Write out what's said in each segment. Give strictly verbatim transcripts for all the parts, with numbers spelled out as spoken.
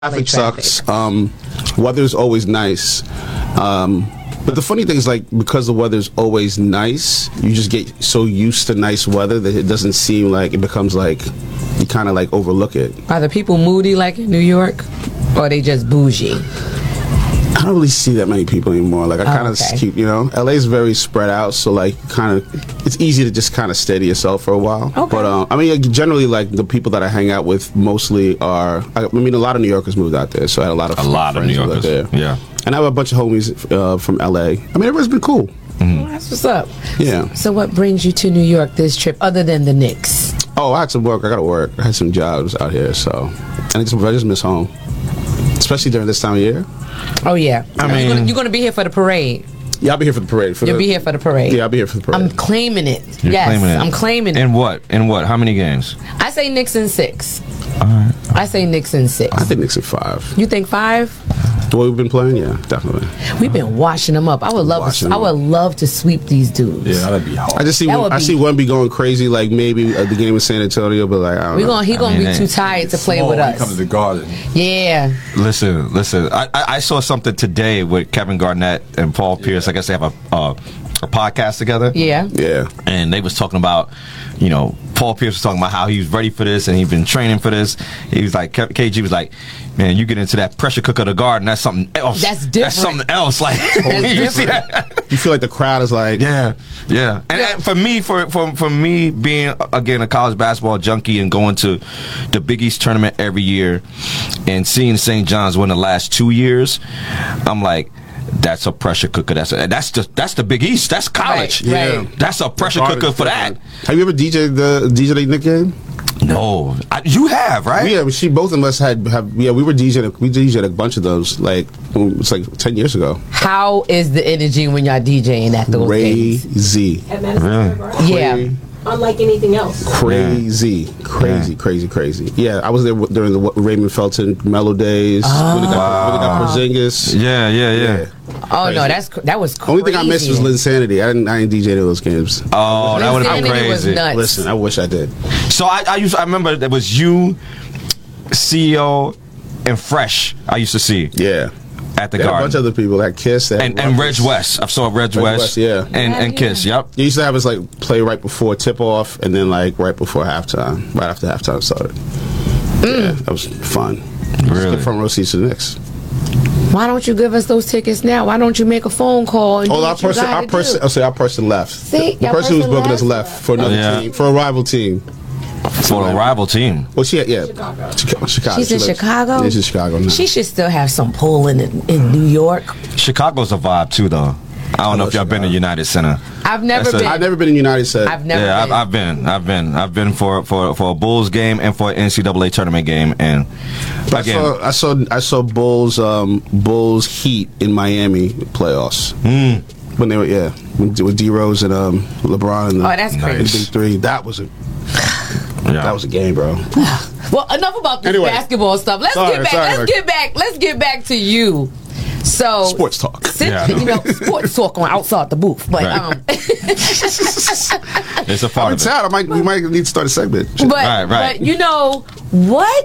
Traffic sucks. Um, weather's always nice. Um, but the funny thing is, like, because the weather's always nice, you just get so used to nice weather that it doesn't seem like it becomes like you kind of like overlook it. Are the people moody like in New York, or are they just bougie? I don't really see that many people anymore. Like, I kind of Oh, okay. keep, you know, L A's very spread out, so like, kind of, it's easy to just kind of steady yourself for a while. Okay. But um, I mean, like, generally, like the people that I hang out with mostly are. I, I mean, a lot of New Yorkers moved out there, so I had a lot of A lot of friends New who lived Yorkers. there. Yeah. And I have a bunch of homies uh, from L A. I mean, everybody's been cool. Well, that's what's up. Yeah. So what brings you to New York this trip, other than the Knicks? Oh, I had some work. I got to work. I had some jobs out here, so and I just, I just miss home, especially during this time of year. Oh yeah, I you're mean- gonna, you're gonna be here for the parade. Yeah, I'll be here for the parade. For You'll the, be here for the parade. Yeah, I'll be here for the parade. I'm claiming it. You're yes, claiming it. I'm claiming it. In what? In what? How many games? I say Knicks in six. All right. I say Knicks in six. I think Knicks at five. You think five? The way we've been playing, yeah, definitely. We've been washing them up. I would love. Washing To, I them would love to sweep these dudes. Yeah, that'd be hard. I just see That one, would I be- see one be going crazy, like maybe at the game in San Antonio, but like I don't We know. gonna he gonna mean, be they- too tired to play Small with when he comes us. to the Garden. Yeah. Listen, listen. I, I, I saw something today with Kevin Garnett and Paul Pierce. I guess they have a uh, a podcast together. Yeah. Yeah, And they was talking about, you know, Paul Pierce was talking about how he was ready for this and he'd been training for this. He was like, K G was like, man, you get into that pressure cooker of the Garden, that's something else. That's That's different. something else. Like, you see that? you feel like the crowd is like, Yeah, yeah. And, and for me, for, for for me being again a college basketball junkie and going to the Big East tournament every year and seeing Saint John's win the last two years, I'm like, that's a pressure cooker. That's a, that's just that's the Big East. That's college. Right, right. Yeah. That's a pressure Garden's cooker for different. that. Have you ever D J'd the D J'd a Knick game? No, I, you have right. Yeah, she both of us had have. Yeah, we were DJing. We D J'd a bunch of those. Like it's like ten years ago. How is the energy when y'all DJing at those games? Crazy, At Madison Really? Square Garden. Yeah. Unlike anything else. crazy, crazy, Yeah. crazy, crazy. Yeah, I was there w- during the w- Raymond Felton Mellow days. Oh. When they got, when they got Porzingis. Yeah, yeah, yeah. Yeah. Oh Crazy. no, that's cr- that was crazy. Only thing I missed was Linsanity. I didn't. I didn't D J any of those games. Oh, that would have been Linsanity was crazy. nuts. Listen, I wish I did. So I, I used I remember there was you, C E O, and Fresh. I used to see Yeah, at the they had a Garden. bunch of other people that Kiss they had and and Reg Ruckus. West. I saw Reg, Reg West, West, yeah. and and Yeah, Kiss. Yep. They used to have us like play right before tip off, and then like right before halftime, right after halftime started. Yeah, that was fun. Really? Get front row seats to the Knicks. Why don't you give us those tickets now? Why don't you make a phone call and do Oh, our what you person, gotta our person, do? oh, sorry, our person left. See, the your person who was person booking us left? left for another Yeah. team, for a rival team. For a rival team. Well, she had, yeah, Chicago. Chicago. Chicago. She's She in lives- Chicago? Yeah, she's in Chicago now. She should still have some pull in in New York. Chicago's a vibe too, though. I don't know if y'all been to Chicago. United Center. I've never That's a- been. I've never been in United States. I've never yeah, I've, been. I've been, I've been, I've been for for for a Bulls game and for an N C double A tournament game, and I again, saw, I saw, I saw Bulls, um, Bulls Heat in Miami playoffs. mm, When they were, yeah, with with D Rose and um, LeBron and the, Oh, that's and crazy. the big three. That was a yeah. that was a game, bro. Well, enough about this Anyway. basketball stuff. Let's Sorry, get back. sorry, let's Rick. get back. Let's get back to you. So Sports talk. Since, Yeah. you know, sports talk on outside the booth, but Right. um, it's a part I'm of it. tired. I might, we might need to start a segment. but Right, right. but you know what?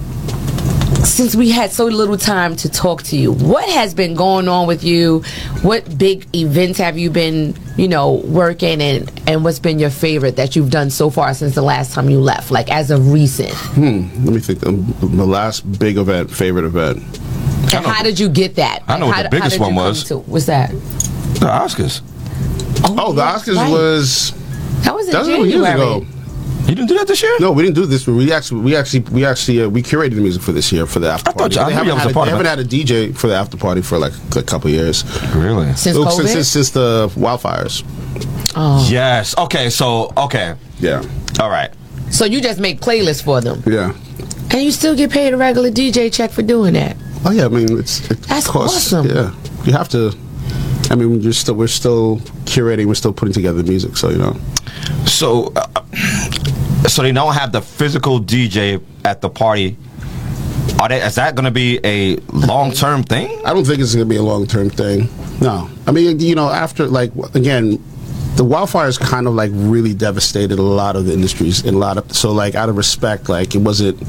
Since we had so little time to talk to you, what has been going on with you? What big events have you been, you know, working and and what's been your favorite that you've done so far since the last time you left, like as of recent? Hmm. Let me think. Um, my last big event, favorite event. And how did you get that? I know Like, what how, the biggest how did you one come was. to- What's that? The Oscars. Oh, the yeah, Oscars right. was That was in that was January. years ago. You didn't do that this year? No, we didn't do this. We actually, we actually, we actually, uh, we curated the music for this year for the after I thought party. you- I They knew haven't, you was had, a part they of haven't it. had a D J for the after party for like a couple years. Really? Since Oh, COVID? since, since, since the wildfires. Oh. Yes. Okay. So okay. Yeah, All right. So you just make playlists for them, yeah. and you still get paid a regular D J check for doing that. Oh yeah, I mean it's it That's costs- awesome. Yeah, you have to. I mean, you're still we're still curating, we're still putting together the music, so you know. So, uh, so they don't have the physical D J at the party. Are they? Is that going to be a long term thing? I don't think it's going to be a long term thing. No, I mean, you know, after like again, the wildfires kind of like really devastated a lot of the industries and a lot of so like out of respect, like it wasn't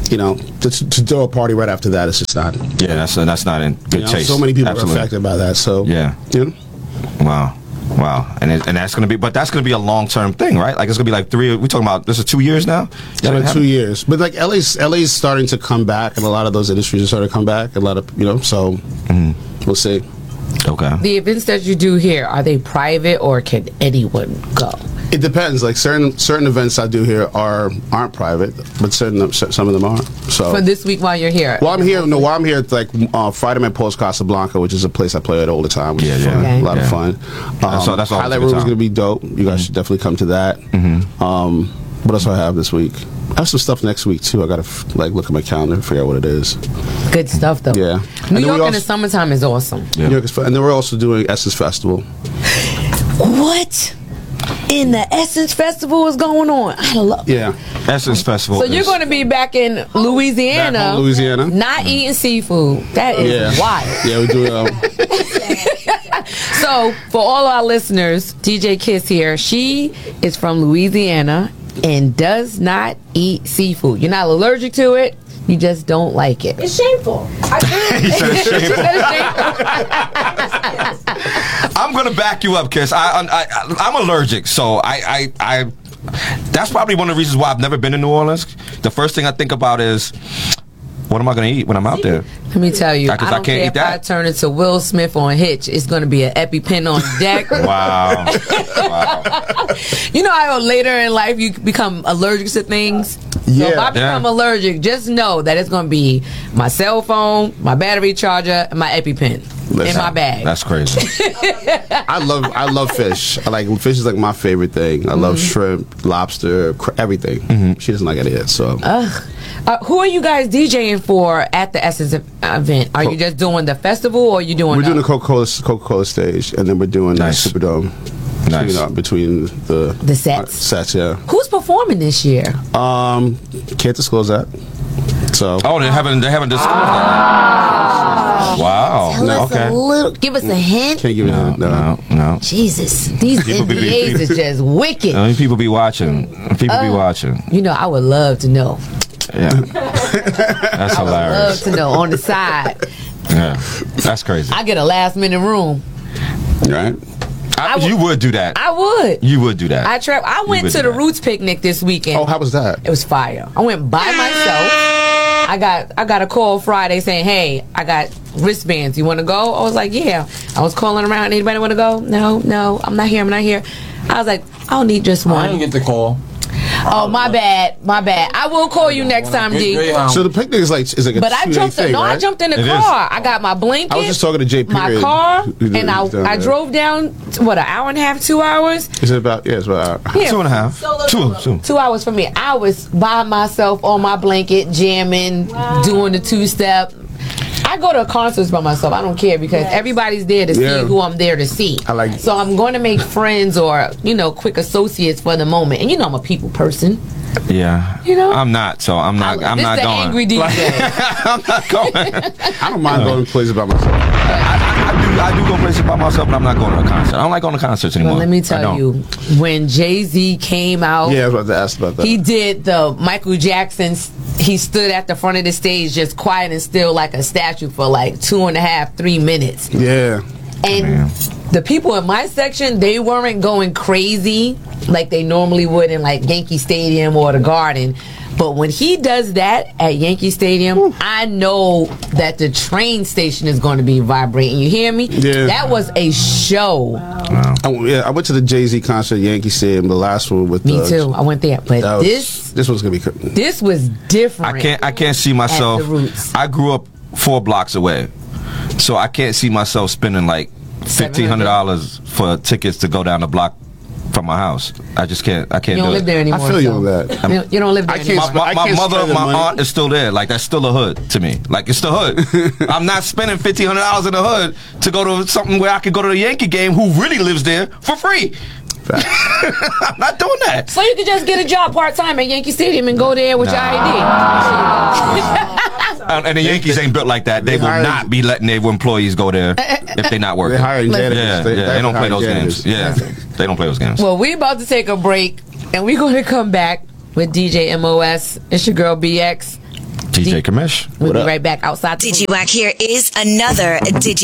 you know, to, to throw a party right after that is just not. Yeah, that's that's not in good You know, taste. so many people Absolutely. are affected by that. So Yeah. you know, Wow. Wow. And it, and that's going to be, but that's going to be a long term thing, right? Like it's going to be like three, we talking about, this is two years now? it's been two years. But like L A's L A's starting to come back, and a lot of those industries are starting to come back. A lot of you know, so Mm-hmm. we'll see. Okay. The events that you do here, are they private or can anyone go? It depends. Like certain certain events I do here are aren't private, but certain some of them are. So For this week while you're here? While I'm here, no, while I'm here, it's like uh, Friday Night Post Casablanca, which is a place I play at all the time, which Yeah, is yeah. fun, Okay. a lot Yeah. of fun. Um, so that's always a Highlight good Room is time. going to be dope. You guys should definitely come to that. Mm-hmm. Um, what else do I have this week? I have some stuff next week too. I got to f- like look at my calendar and figure out what it is. Good stuff, though. Yeah. New And then we York in also- the summertime is awesome. Yeah. New York is fun. And then we're also doing Essence Festival. What in the Essence Festival is going on? I love. Yeah. Essence Festival. So you're is- going to be back in Louisiana, Back home, Louisiana. not eating seafood. That is Yeah. wild. Yeah, we do. Um, So for all our listeners, D J Kiss here. She is from Louisiana and does not eat seafood. You're not allergic to it. You just don't like it. It's shameful. I He said She shameful. said it's shameful. I'm gonna back you up, Kiss. I, I, I I'm allergic, so I, I, I. That's probably one of the reasons why I've never been to New Orleans. The first thing I think about is, what am I gonna eat when I'm out there? Let me tell you, I, Because I don't can't care eat if that. I turn into Will Smith on Hitch. It's going to be an EpiPen on deck. Wow. Wow. You know how later in life you become allergic to things? So if Yeah. I become Yeah. allergic, just know that it's going to be my cell phone, my battery charger, and my EpiPen in Listen, my bag. That's crazy. I love I love fish. I like fish is like my favorite thing. I love shrimp, lobster, cr- everything. Mm-hmm. She doesn't like any of it. So Uh, who are you guys DJing for at the Essence ev- event? Are you just doing the festival or are you doing we're doing the- the Coca Cola Coca Cola stage, and then we're doing Nice. the Superdome. Nice. You know, between the The sets. uh, sets, yeah. Who's performing this year? Um, can't disclose that. So Oh, they haven't they haven't disclosed that. Wow. Tell us Okay. a little. Give us a hint. can't give you No, that. No. no, no. Jesus, these People be- N B As is just wicked. I mean, people be watching. People be watching. You know, I would love to know. Yeah. That's Love hilarious. to know on the side. Yeah. That's crazy. I get a last minute room. Right? I, I would- you would do that. I would. You would do that. I tra- I You went would to do the that. Roots picnic this weekend. Oh, how was that? It was fire. I went by myself. I got I got a call Friday saying, "Hey, I got wristbands. You want to go?" I was like, "Yeah." I was calling around. Anybody want to go? No, no. I'm not here. I'm not here. I was like, "I'll need just I didn't one." get the call. Oh, my bad. My bad. I will call you next time, Great- D. Greyhound. So the picnic is like is like a But I two-day jumped. thing, no, I right? jumped in the It is. car. I got my blanket. I was just talking to Jay my Period, car, who- who and I lives down I there. drove down what an hour and a half, two hours. Is it about? Yeah, it's about. Uh, Yeah, Two and a half. Solo Two. solo. Two. two hours for me. I was by myself on my blanket, jamming, doing the two step. I go to concerts by myself. I don't care because Yes. everybody's there to Yeah. see who I'm there to see. I like it. So I'm going to make friends or you know quick associates for the moment. And you know I'm a people person. Yeah. You know? I'm not. So I'm not. I- I'm this not the going. angry D J. I'm not going. I don't mind going to places by myself. I, I do. I do go places by myself, but I'm not going to a concert. I don't like going to concerts anymore. Well, let me I tell don't. you, when Jay-Z came out, Yeah, I was about to ask about that. he did the Michael Jackson's. He stood at the front of the stage just quiet and still like a statue for like two and a half, three minutes. yeah. And Man. the people in my section, they weren't going crazy like they normally would in like Yankee Stadium or the Garden. But when he does that at Yankee Stadium, I know that the train station is going to be vibrating. You hear me? Yeah. That was a show. I, yeah, I went to the Jay-Z concert at Yankee Stadium, the last one with Me uh, too. I went there. But that was- this this one's gonna be. cr- this was different. I can't. I can't see myself. the Roots. I grew up four blocks away, so I can't see myself spending like fifteen hundred dollars for tickets to go down the block from my house. I just can't. I can't You don't do live it. there anymore. I feel you so- on that. You don't- You don't live there I can't anymore. My, I my, my can't mother, spend the my money. aunt is still there. Like that's still a hood to me. Like it's the hood. I'm not spending fifteen hundred dollars in the hood to go to something where I could go to the Yankee game. Who really lives there for free? I'm not doing that. So you could just get a job part time at Yankee Stadium and go there with your I D. And, and the Yankees ain't built like that. They, They will hired- not be letting their employees go there if they're not They working. hiring janitors. Yeah, They- yeah, they don't play hiring those janitors. games. Yeah, they don't play those games. Well, we're about to take a break, and we're going to come back with D J M O S. It's your girl B X. D J Kamish. We'll What be up? right back outside. the- DigiWhack, here is another Digi